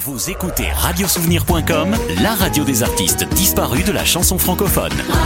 Vous écoutez radiosouvenir.com, la radio des artistes disparus de la chanson francophone.